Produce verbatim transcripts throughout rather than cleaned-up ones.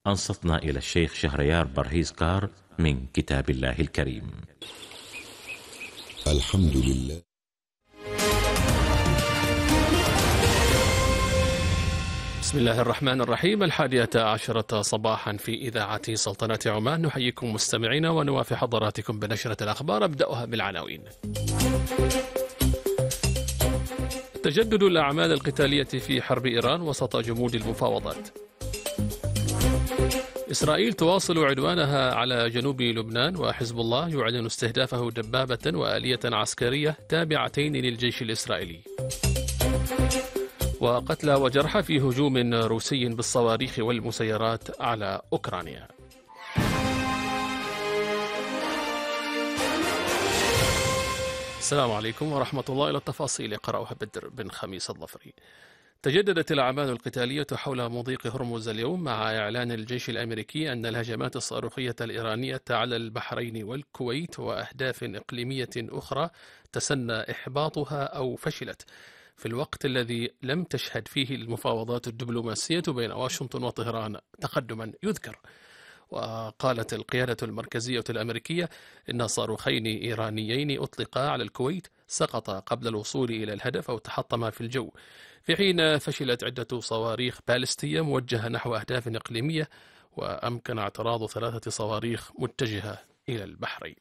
أنصتنا إلى الشيخ شهريار برهيزكار من كتاب الله الكريم. الحمد لله. بسم الله الرحمن الرحيم. الحادية عشرة صباحا في إذاعة سلطنة عمان، نحييكم مستمعينا ونوافي حضراتكم بنشرة الأخبار. أبدأها بالعناوين. تجدد الأعمال القتالية في حرب إيران وسط جمود المفاوضات. إسرائيل تواصل عدوانها على جنوب لبنان، وحزب الله يعلن استهدافه دبابة وآلية عسكرية تابعتين للجيش الإسرائيلي. وقتلى وجرحى في هجوم روسي بالصواريخ والمسيرات على أوكرانيا. السلام عليكم ورحمة الله. إلى التفاصيل قرأها بدر بن خميس الظفري. تجددت الأعمال القتالية حول مضيق هرمز اليوم مع إعلان الجيش الأمريكي أن الهجمات الصاروخية الإيرانية على البحرين والكويت وأهداف إقليمية أخرى تسنى إحباطها أو فشلت، في الوقت الذي لم تشهد فيه المفاوضات الدبلوماسية بين واشنطن وطهران تقدما يذكر. وقالت القيادة المركزية الأمريكية إن صاروخين إيرانيين أطلقا على الكويت سقطا قبل الوصول إلى الهدف أو تحطما في الجو، في حين فشلت عدة صواريخ باليستية موجهة نحو أهداف إقليمية، وأمكن اعتراض ثلاثة صواريخ متجهة إلى البحرين.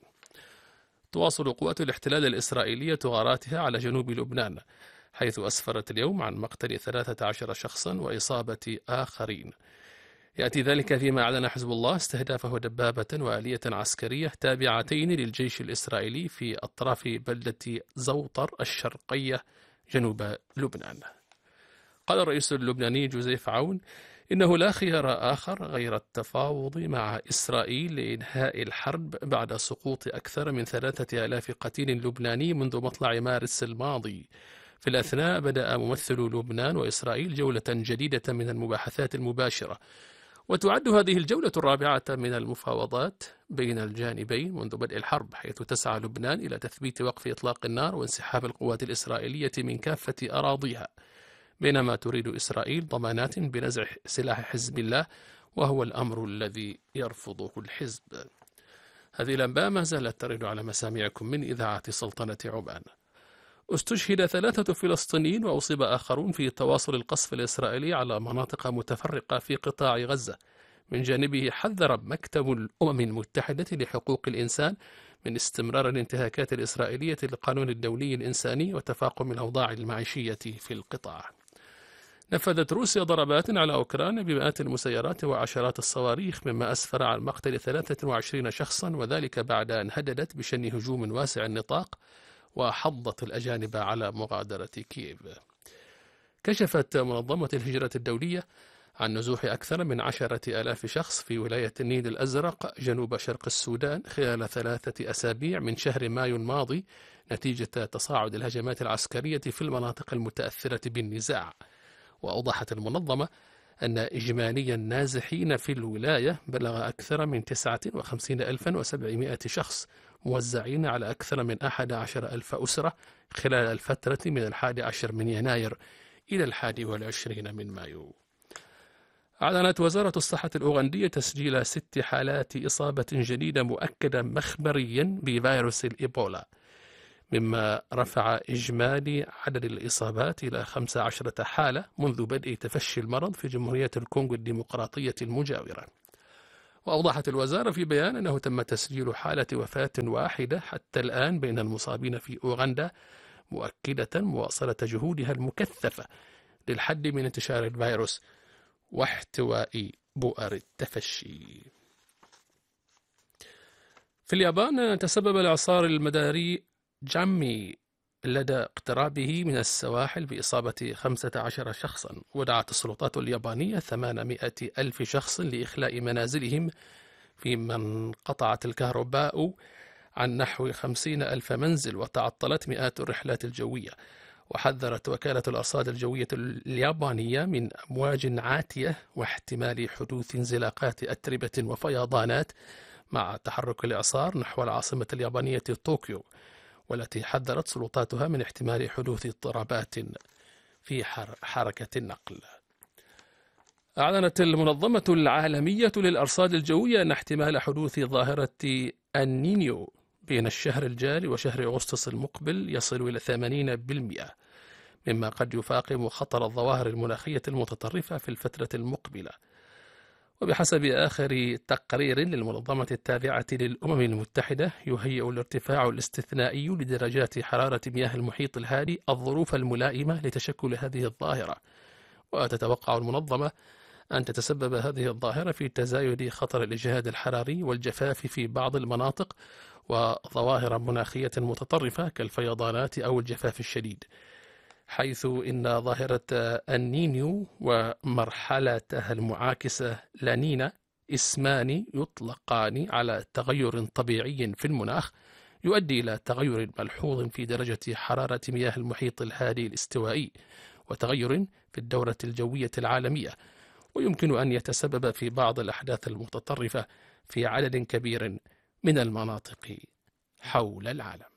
تواصل قوات الاحتلال الإسرائيلية غاراتها على جنوب لبنان، حيث أسفرت اليوم عن مقتل ثلاثة عشر شخصا وإصابة آخرين. يأتي ذلك فيما أعلن حزب الله استهدافه دبابة وآلية عسكرية تابعتين للجيش الإسرائيلي في أطراف بلدة زوطر الشرقية جنوب لبنان. قال الرئيس اللبناني جوزيف عون إنه لا خيار آخر غير التفاوض مع إسرائيل لإنهاء الحرب بعد سقوط أكثر من ثلاثة آلاف قتيل لبناني منذ مطلع مارس الماضي. في الأثناء بدأ ممثل لبنان وإسرائيل جولة جديدة من المباحثات المباشرة، وتعد هذه الجولة الرابعة من المفاوضات بين الجانبين منذ بدء الحرب، حيث تسعى لبنان إلى تثبيت وقف إطلاق النار وانسحاب القوات الإسرائيلية من كافة أراضيها، بينما تريد إسرائيل ضمانات بنزع سلاح حزب الله، وهو الأمر الذي يرفضه الحزب. هذه الأنباء ما زالت ترد على مسامعكم من إذاعة سلطنة عمان. استشهد ثلاثة فلسطينيين وأصيب آخرون في تواصل القصف الإسرائيلي على مناطق متفرقة في قطاع غزة. من جانبه حذر مكتب الأمم المتحدة لحقوق الإنسان من استمرار الانتهاكات الإسرائيلية للقانون الدولي الإنساني وتفاقم الأوضاع المعيشية في القطاع. نفذت روسيا ضربات على أوكرانيا بمئات المسيرات وعشرات الصواريخ، مما أسفر عن مقتل ثلاثة وعشرين شخصا، وذلك بعد أن هددت بشن هجوم واسع النطاق وحضت الأجانب على مغادرة كييف. كشفت منظمة الهجرة الدولية عن نزوح أكثر من عشرة آلاف شخص في ولاية النيل الأزرق جنوب شرق السودان خلال ثلاثة أسابيع من شهر مايو الماضي، نتيجة تصاعد الهجمات العسكرية في المناطق المتأثرة بالنزاع. وأوضحت المنظمة أن إجمالي النازحين في الولاية بلغ أكثر من تسعة وخمسين ألفا وسبعمائة شخص، موزعين على أكثر من أحد عشر ألف أسرة خلال الفترة من الحادي عشر من يناير إلى الحادي والعشرين من مايو. أعلنت وزارة الصحة الأوغندية تسجيل ست حالات إصابة جديدة مؤكدة مخبريا بفيروس الإيبولا، مما رفع إجمالي عدد الإصابات إلى خمس عشرة حالة منذ بدء تفشي المرض في جمهورية الكونغو الديمقراطية المجاورة. وأوضحت الوزارة في بيان أنه تم تسجيل حالة وفاة واحدة حتى الآن بين المصابين في أوغندا، مؤكدة مواصلة جهودها المكثفة للحد من انتشار الفيروس واحتواء بؤر التفشي. في اليابان تسبب الإعصار المداري جامي لدى اقترابه من السواحل بإصابة خمسة عشر شخصا، ودعت السلطات اليابانية ثمانمائة ألف شخص لإخلاء منازلهم، فيما انقطعت الكهرباء عن نحو خمسين ألف منزل وتعطلت مئات الرحلات الجوية. وحذرت وكالة الأرصاد الجوية اليابانية من أمواج عاتية واحتمال حدوث انزلاقات أتربة وفيضانات مع تحرك الإعصار نحو العاصمة اليابانية طوكيو، والتي حذرت سلطاتها من احتمال حدوث اضطرابات في حركة النقل. أعلنت المنظمة العالمية للأرصاد الجوية أن احتمال حدوث ظاهرة النينيو بين الشهر الجاري وشهر أغسطس المقبل يصل إلى ثمانين بالمئة، مما قد يفاقم خطر الظواهر المناخية المتطرفة في الفترة المقبلة. وبحسب آخر تقرير للمنظمة التابعة للأمم المتحدة، يهيئ الارتفاع الاستثنائي لدرجات حرارة مياه المحيط الهادي الظروف الملائمة لتشكل هذه الظاهرة. وتتوقع المنظمة أن تتسبب هذه الظاهرة في تزايد خطر الإجهاد الحراري والجفاف في بعض المناطق وظواهر مناخية متطرفة كالفيضانات أو الجفاف الشديد، حيث إن ظاهرة النينيو ومرحلتها المعاكسة لانينا اسمان يطلقان على تغير طبيعي في المناخ يؤدي إلى تغير ملحوظ في درجة حرارة مياه المحيط الهادي الاستوائي وتغير في الدورة الجوية العالمية، ويمكن أن يتسبب في بعض الأحداث المتطرفة في عدد كبير من المناطق حول العالم.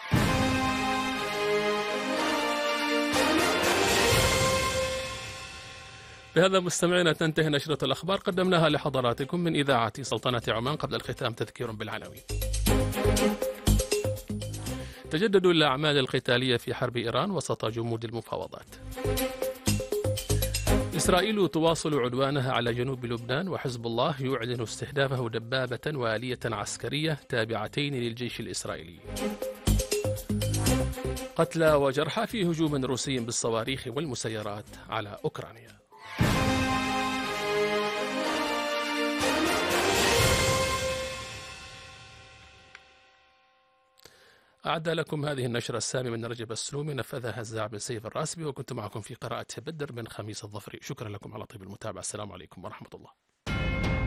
بهذا مستمعينا تنتهي نشرة الأخبار قدمناها لحضراتكم من إذاعة سلطنة عمان. قبل الختام تذكير بالعناوين. تجدد الأعمال القتالية في حرب إيران وسط جمود المفاوضات. إسرائيل تواصل عدوانها على جنوب لبنان، وحزب الله يعلن استهدافه دبابة وآلية عسكرية تابعتين للجيش الإسرائيلي. قتلى وجرحى في هجوم روسي بالصواريخ والمسيرات على أوكرانيا. أعد لكم هذه النشرة السامي من رجب السلومي، نفذها الزاع بن سيف الراسبي، وكنت معكم في قراءة بدر بن خميس الظفري. شكرا لكم على طيب المتابعة. السلام عليكم ورحمة الله.